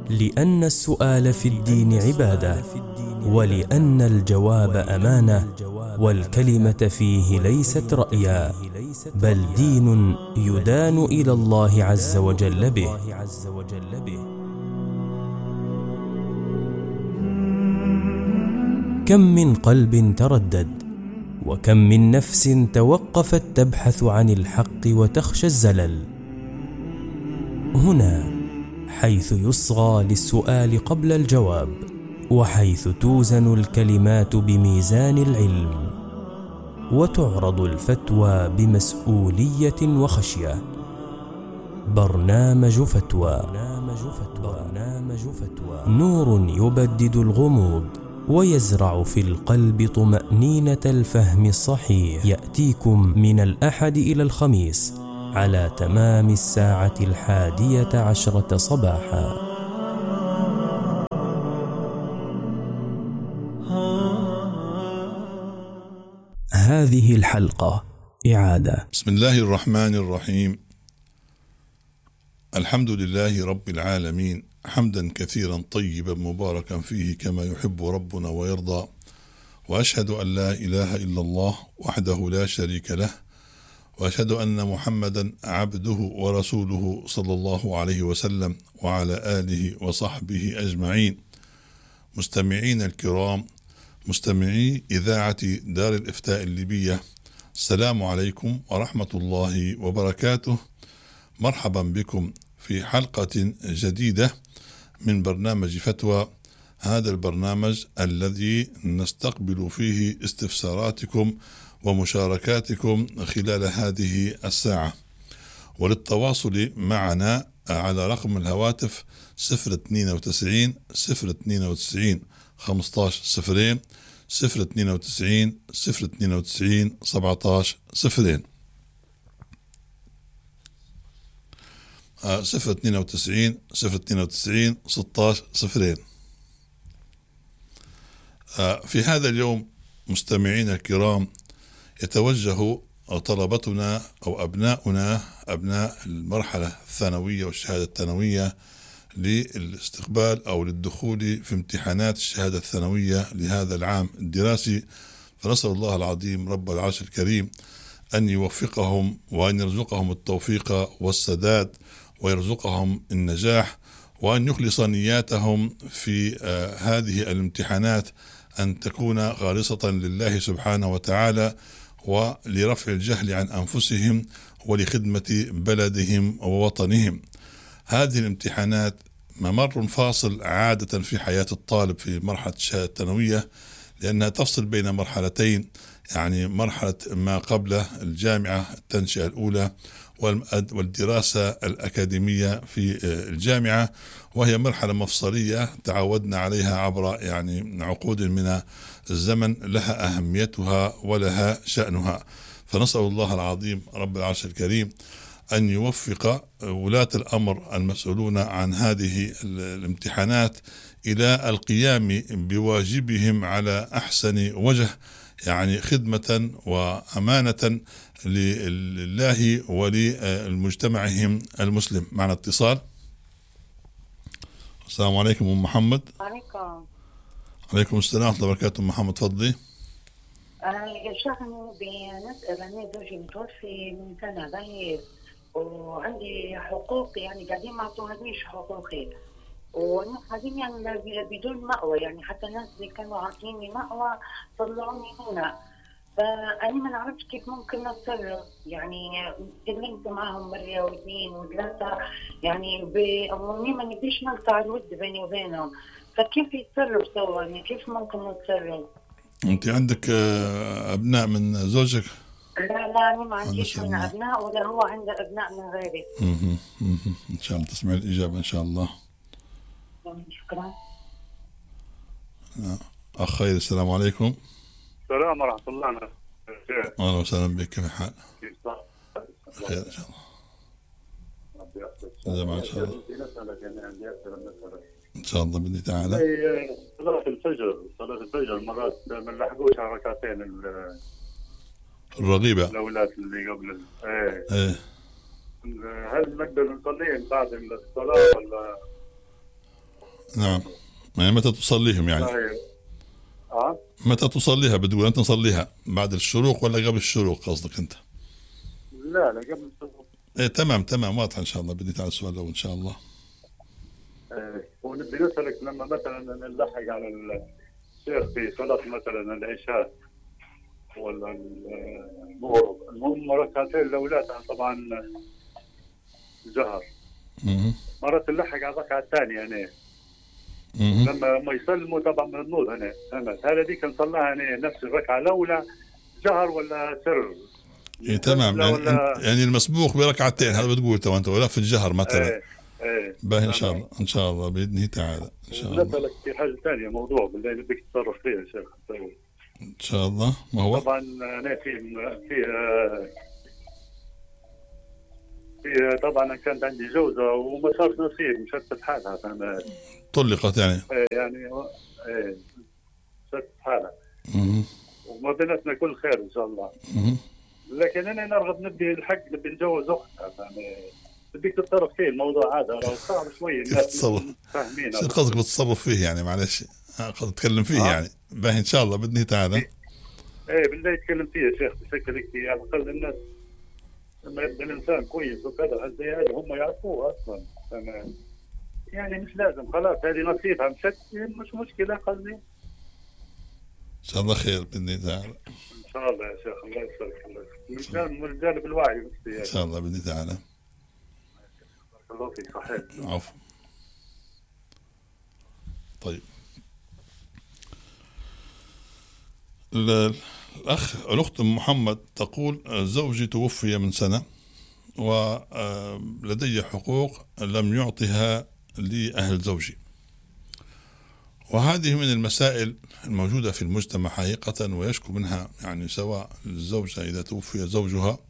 لأن السؤال في الدين عبادة، ولأن الجواب أمانة، والكلمة فيه ليست رأيا، بل دين يدان إلى الله عز وجل به. كم من قلب تردد، وكم من نفس توقفت تبحث عن الحق وتخشى الزلل. هنا حيث يصغى للسؤال قبل الجواب، وحيث توزن الكلمات بميزان العلم، وتعرض الفتوى بمسؤولية وخشية. برنامج فتوى، نور يبدد الغموض ويزرع في القلب طمأنينة الفهم الصحيح. يأتيكم من الأحد إلى الخميس على تمام 11:10 صباحا. هذه الحلقة إعادة. بسم الله الرحمن الرحيم. الحمد لله رب العالمين، حمدا كثيرا طيبا مباركا فيه كما يحب ربنا ويرضى، وأشهد أن لا إله إلا الله وحده لا شريك له، وأشهد أن محمدا عبده ورسوله صلى الله عليه وسلم وعلى آله وصحبه أجمعين. مستمعين الكرام، مستمعي إذاعة دار الإفتاء الليبية، السلام عليكم ورحمة الله وبركاته. مرحبا بكم في حلقة جديدة من برنامج فتوى، هذا البرنامج الذي نستقبل فيه استفساراتكم ومشاركاتكم خلال هذه الساعة. وللتواصل معنا على رقم الهواتف 092 092 15 0 092 092 17 0 092 092 16 0. في هذا اليوم مستمعين الكرام، يتوجه طلبتنا أو أبناؤنا أبناء المرحلة الثانوية والشهادة الثانوية للاستقبال أو للدخول في امتحانات الشهادة الثانوية لهذا العام الدراسي. فنسأل الله العظيم رب العرش الكريم أن يوفقهم وأن يرزقهم التوفيق والسداد ويرزقهم النجاح، وأن يخلص نياتهم في هذه الامتحانات أن تكون خالصة لله سبحانه وتعالى، ولرفع الجهل عن أنفسهم ولخدمة بلدهم ووطنهم. هذه الامتحانات ممر فاصل عادة في حياة الطالب في مرحلة الشهادة الثانوية، لأنها تفصل بين مرحلتين، يعني مرحلة ما قبل الجامعة التنشئة الأولى والدراسة الأكاديمية في الجامعة، وهي مرحلة مفصلية تعودنا عليها عبر يعني عقود من الزمن، لها أهميتها ولها شأنها. فنسأل الله العظيم رب العرش الكريم أن يوفق ولاة الأمر المسؤولون عن هذه الامتحانات إلى القيام بواجبهم على أحسن وجه، يعني خدمة وأمانة لله ولمجتمعهم المسلم. معنا اتصال. السلام عليكم أم محمد. عليكم السلام ورحمة الله وبركاته. محمد تفضلي. يشغلني بنسأل أنا زوجي متوفي من سنة بعيد، وعندي حقوق يعني قاعدين ما عطونيش حقوقي، وانا قاعدين يعني بدون مأوى، يعني حتى الناس اللي كانوا عاطيني مأوى طلعوني هنا. فأنا ما نعرفش كيف ممكن نتصرف، يعني تكلمت معهم مرة واثنين وثلاثة، يعني بأمرني ما نبيش نقطع الود بيني وبينهم، فكيف يتصرف سوا؟ يعني كيف ممكن نتصرف؟ أنت عندك أبناء من زوجك؟ لا أنا ما عنديش من أبناء، ولا هو عنده أبناء من غيري. إن شاء الله تسمع الإجابة إن شاء الله. شكرا. أخ خير، السلام عليكم. السلام ورحمة الله. أهلا وسهلا بك، كيف الحال؟ خير إن شاء الله. إن شاء الله إن شاء الله بإذن تعالى. صلاة الفجر مرات ما نلحقوش ركعتين الرغيبة الأولاد اللي قبل هل نقدر نصلي بعد الصلاة ولا نعم. يعني متى تصليهم يعني؟ متى تصليها بتقول أنت نصليها بعد الشروق ولا قبل الشروق قصدك أنت؟ لا قبل الشروق. إيه تمام واضح إن شاء الله. بديت على السؤال الأول إن شاء الله. ونبي نسألك لما مثلا نلحق على الشيخ في صلاة مثلا العشاء ولا الظهر، المهم ركعتين الأولاد طبعا جهر، مرات نلحق على الركعة الثانية هنا لما يسلموا طبعا من النور هنا. هل هذيك نصليها هنا نفس الركعة الأولى جهر ولا سر؟ إيه تمام. يعني المسبوق بركعتين هذا بتقول تو أنت، ولا في الجهر مثلا؟ باهي إن شاء الله إن شاء الله بإذنه تعالى إن شاء الله. نسألك في حاجة ثانية، موضوع بالله بدك تتصرف فيها يا شيخ. إن شاء الله. ما هو؟ طبعا أنا في طبعا كانت عندي جوزة وما صار نصيب، مشتت حالها فأنا طلقت يعني؟ يعني مشتت حالها وما بيناتنا كل خير إن شاء الله. لكن أنا نرغب نبي الحق نبي نتجوز أختها، يعني بدك تتصرف فيه الموضوع هذا صعب شوي الناس فاهمين. شو قصدك بتتصرف فيه يعني؟ معلش تتكلم فيه يعني. باهي إن شاء الله بإذنه تعالى. بالله يتكلم فيه يا شيخ بشكل هيك على الأقل الناس لما يبقى الإنسان كويس وكذا زي هذا هم يعرفوه أصلا. يعني مش لازم خلاص هذه نصيبها مشت مش مشكلة قصدي. إن شاء الله خير بإذنه تعالى. إن شاء الله يا شيخ الله يسلمك. من جانب الوعي إن شاء الله بإذنه تعالى. الله فيك صحيح. عفوا. طيب الأخت محمد تقول زوجي توفي من سنة ولدي حقوق لم يعطها لي أهل زوجي، وهذه من المسائل الموجودة في المجتمع حقيقة ويشكو منها يعني سواء الزوجة إذا توفي زوجها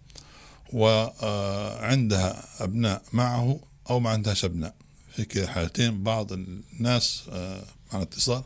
وعندها أبناء معه أو ما عندهاش أبناء، في كلا الحالتين بعض الناس مع اتصال.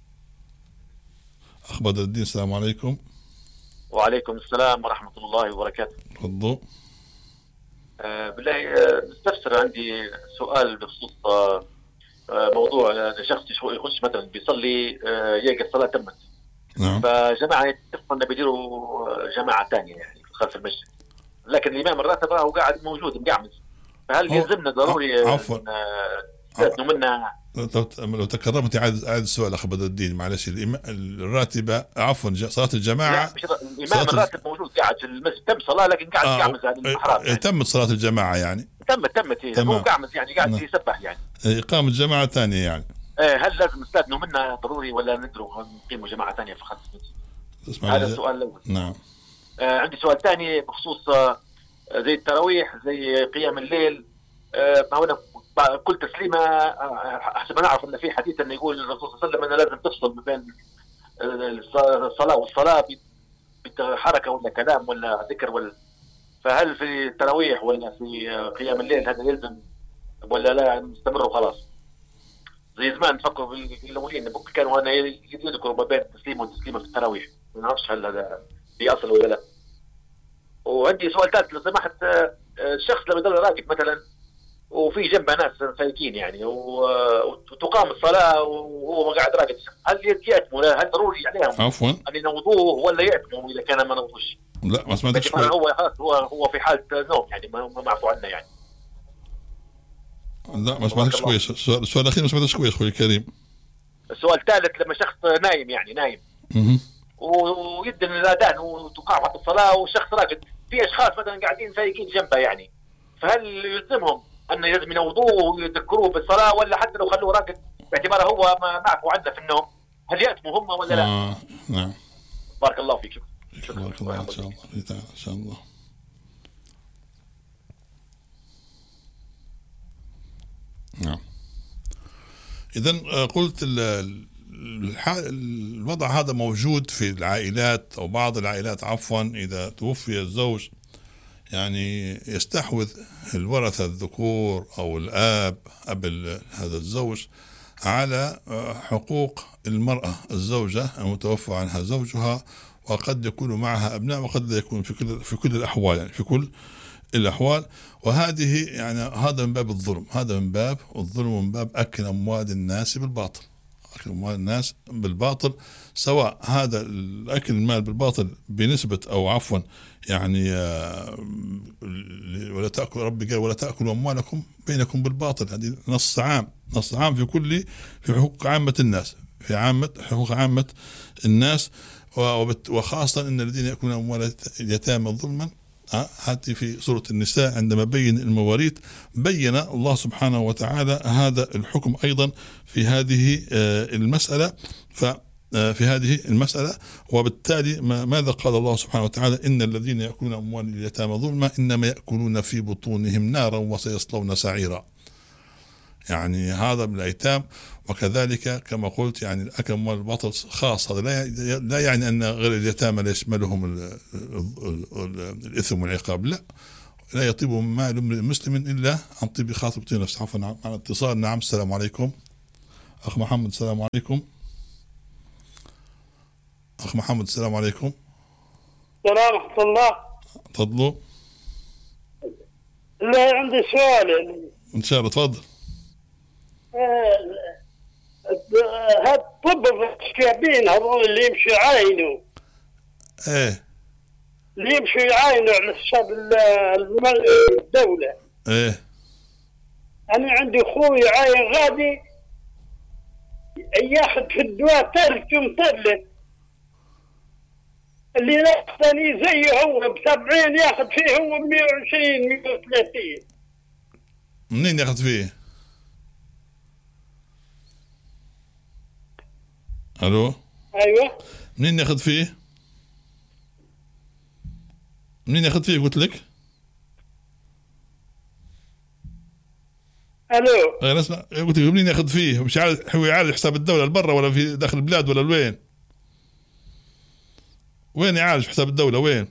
أخ بدر الدين السلام عليكم. وعليكم السلام ورحمة الله وبركاته. تفضل. بالله نستفسر، عندي سؤال بخصوص موضوع شخص يخش مثلا بيصلي يلقى الصلاة تمت. نعم. فجماعة يتفقوا بيديروا جماعة ثانية يعني خلف المسجد، لكن الإمام الراتب هو قاعد موجود مقعمز، فهل يلزمنا ضروري نستثنوا منها؟ لو تكرمت عاد السؤال أخ بدر الدين معلش. الراتبة عفوا صلاة الجماعة. الإمام الراتب موجود قاعد في المسجد، تم صلاة لكن قاعد قاعمز على المحراب يعني. تمت صلاة الجماعة يعني؟ تمت هو قاعمز يعني قاعد يسبح يعني. إقامة جماعة ثانية يعني. هل لازم نستثنوا منها ضروري ولا ندروا نقيموا جماعة ثانية فقط؟ هذا السؤال الأول. نعم. عندي سؤال ثاني بخصوص زي التراويح زي قيام الليل. كل تسليمة حسب ما نعرف أن في حديث أنه يقول الرسول صلى الله عليه وسلم أنه لازم تفصل ما بين الصلاة والصلاة بحركة ولا كلام ولا ذكر ولا، فهل في التراويح ولا في قيام الليل هذا يلزم ولا لا نستمر وخلاص؟ زي زمان نفكر بالأولين كانوا هنا يذكروا ما بين تسليمة وتسليمة في التراويح، ما نعرفش هل هذا في أصل ولا لا. وعندي سؤال ثالث لو سمحت، الشخص لما يضل راكب مثلا وفي جنبه ناس فايقين يعني وتقام الصلاة وهو قاعد راقد، هل يأتموا؟ هل ضروري عليهم عفوا أن ينوضوه ولا يأتموا إذا كان ما نوضوش؟ لا ما سمعتش. هو في حالة نوم يعني ما معفو عنه يعني. لا ما سمعتش كويس. السؤال الأخير ما سمعتش كويس أخوي الكريم. السؤال الثالث لما شخص نايم يعني نايم ويدن الأذان وتقام حتى الصلاة والشخص راقد، في أشخاص مثلا قاعدين فايقين جنبه يعني، فهل يلزمهم أن لازم ينوضوه ويذكروه بالصلاة ولا حتى لو خلوه راقد باعتباره هو ما معفو عنه في النوم هل يأتموا هم ولا لا؟ نعم. بارك الله فيك. بارك الله إن شاء الله إن شاء الله. نعم. إذن قلت الوضع هذا موجود في العائلات أو بعض العائلات عفوا، إذا توفي الزوج يعني يستحوذ الورثة الذكور أو الآب هذا الزوج على حقوق المرأة الزوجة المتوفى عنها زوجها، وقد يكون معها أبناء وقد لا يكون في كل الأحوال يعني في كل الأحوال. وهذه يعني هذا من باب الظلم، هذا من باب الظلم ومن باب أكل أموال الناس بالباطل، أكل أموال الناس بالباطل، سواء هذا الأكل المال بالباطل بنسبة أو عفوا يعني ولا تأكل، ربي قال ولا تأكلوا أموالكم بينكم بالباطل، هذه نص عام، نص عام في حقوق عامة الناس، في عامة حقوق عامة الناس، وخاصة أن الذين يأكلون أموال اليتامى ظلما. هذه في سورة النساء عندما بين المواريث بين الله سبحانه وتعالى هذا الحكم أيضا في هذه المسألة. في هذه المسألة، وبالتالي ماذا قال الله سبحانه وتعالى؟ إن الذين يأكلون أموال اليتامى ظلما إنما يأكلون في بطونهم نارا وسيصلون سعيرا. يعني هذا من الأيتام. وكذلك كما قلت يعني الأكل أموال الباطل خاص، هذا لا يعني أن غير اليتامى لا يشملهم الإثم والعقاب، لا يطيب مال المسلم إلا عن طيب خاطر طيب نفس. عفوا عن اتصال. نعم السلام عليكم أخ محمد. السلام عليكم أخ محمد. السلام عليكم. السلام ورحمة الله. تفضلوا. لا عندي سؤال. إن شاء الله تفضل. هذا الطب الشعبين هذول اللي يمشي يعاينوا، اللي يمشي يعاينوا على حساب الدولة. أنا عندي أخوي عاين غادي ياخذ في الدواء ثلث ومثلث، اللي ياخذني زي هو ب70 ياخذ فيه هو ب120 130. منين ياخذ فيه؟ الو. ايوه. منين ياخذ فيه؟ منين ياخذ فيه قلت لك؟ الو. انا اسمع، قلت لك منين ياخذ فيه؟ مش عارف هو يعالج حساب الدولة لبرا ولا في داخل البلاد ولا وين؟ وين يعالج حساب الدولة وين؟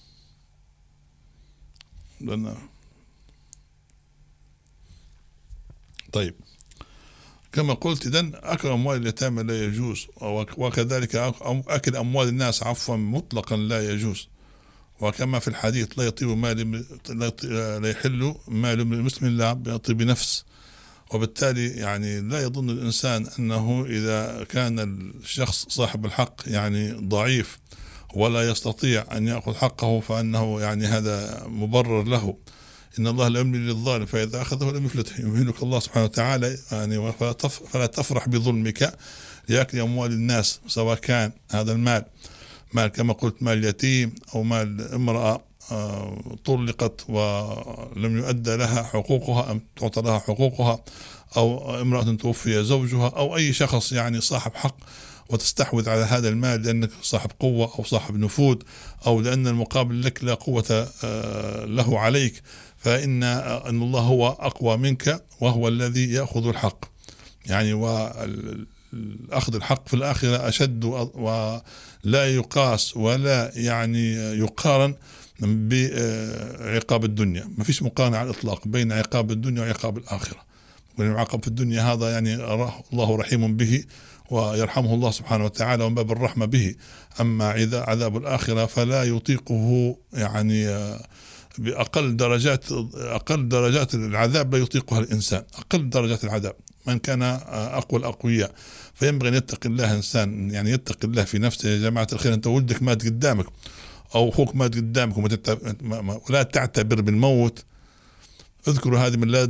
طيب كما قلت إذن أكل أموال اليتامى لا يجوز، وكذلك أكل أموال الناس عفوا مطلقا لا يجوز. وكما في الحديث لا يطيب مال، لا يحل مال المسلم إلا بطيب نفس. وبالتالي يعني لا يظن الإنسان أنه إذا كان الشخص صاحب الحق يعني ضعيف ولا يستطيع أن يأخذ حقه فأنه يعني هذا مبرر له. إن الله لا يملي للظالم فإذا أخذه لم يفلته. يمهلك الله سبحانه وتعالى يعني فلا تفرح بظلمك لأكل أموال الناس، سواء كان هذا المال كما قلت مال يتيم أو مال امرأة طلقت ولم يؤدى لها حقوقها أم تعطى لها حقوقها، أو امرأة توفي زوجها، أو أي شخص يعني صاحب حق وتستحوذ على هذا المال لأنك صاحب قوة أو صاحب نفوذ، أو لأن المقابل لك لا قوة له عليك، فإن الله هو أقوى منك وهو الذي يأخذ الحق. يعني والأخذ الحق في الآخرة أشد ولا يقاس ولا يعني يقارن بعقاب الدنيا. ما فيش مقارنة على الإطلاق بين عقاب الدنيا وعقاب الآخرة. والعقاب في الدنيا هذا يعني الله رحيم به ويرحمه الله سبحانه وتعالى ومن باب الرحمة به. أما إذا عذاب الآخرة فلا يطيقه يعني بأقل درجات العذاب لا يطيقها الإنسان، أقل درجات العذاب من كان أقوى الأقوياء. فينبغي أن يتقي الله إنسان، يعني يتقي الله في نفسه. يا جماعة الخير، أنت ولدك مات قدامك أو أخوك مات قدامك ولا تعتبر بالموت. اذكروا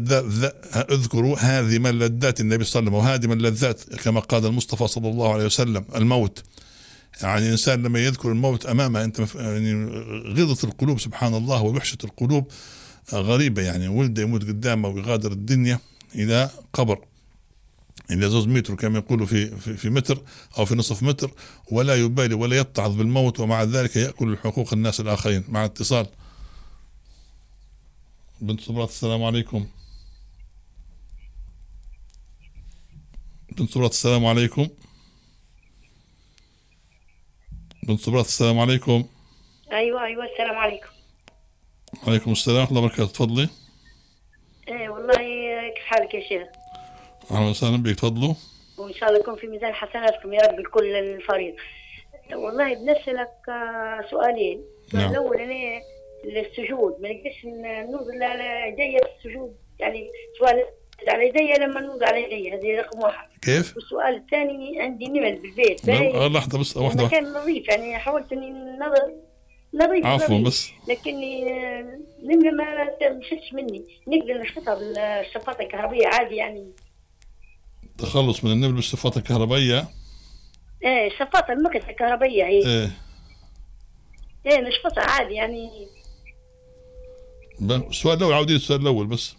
هذه من لذات النبي صلى الله عليه وسلم، وهذه من لذات كما قال المصطفى صلى الله عليه وسلم الموت. يعني الإنسان لما يذكر الموت أمامه أنت يعني غضة القلوب سبحان الله ووحشة القلوب غريبة. يعني ولد يموت قدامه ويغادر الدنيا إلى قبر، إلى 2 متر كما يقولوا في متر أو في نصف متر، ولا يبالي ولا يتعظ بالموت، ومع ذلك يأكل حقوق الناس الآخرين. مع اتصال. بنت صبرات السلام عليكم. بنت صبرات السلام عليكم. بنت صبرات السلام عليكم. ايوه السلام عليكم. وعليكم السلام ورحمة الله وبركاته. تفضلي. والله كيف حالك يا شيخ؟ اهلا وسهلا بك. تفضلوا. وان شاء الله يكون في ميزان حسناتكم يا رب لكل الفريق. والله بنسألك سؤالين. نعم. الأول أنا السجود ما نقدرش نوصل على يدي في السجود، يعني سؤال على يدي لما نوضع على يدي، هذه رقم واحد. كيف؟ والسؤال الثاني عندي نمل بالبيت، لحظة بس، واحدة المكان نظيف، يعني حاولت اني نظيف عفوا بس، لكني نملة ما مشتش مني، نقدر نشفطها بالشفاطة الكهربية عادي يعني. تخلص من النمل بالشفاطة الكهربية؟ ايه شفاطة المكنسة الكهربية هي. ايه نشفطها عادي يعني. السؤال الأول، عاودي السؤال الأول بس.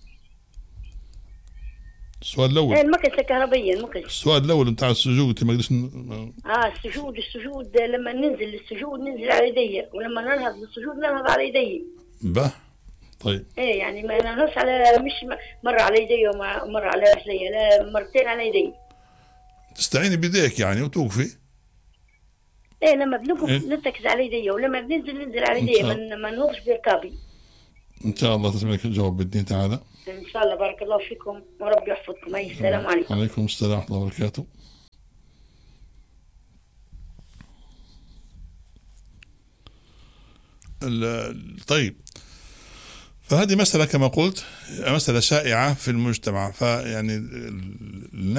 السؤال الأول. ايه المكنسة الكهربية، المكنسة. السؤال الأول بتاع السجود أنت ما قدرتش السجود لما ننزل للسجود ننزل على يدي، ولما ننهض للسجود ننهض على يدي. طيب. ايه يعني ما ننهضش على، مش مرة على يدي ومرة على رجلي، لا مرتين على يدي. تستعيني بيديك يعني وتوقفي. ايه لما بنوقف نرتكز على يدي، ولما ننزل على يدي ما نوقفش بركابي. ان شاء الله تسمع لك الجواب باذن تعالى. ان شاء الله. بارك الله فيكم وربي يحفظكم. السلام عليكم. وعليكم السلام ورحمه الله وبركاته. طيب، فهذه مسألة كما قلت مسألة شائعة في المجتمع، فيعني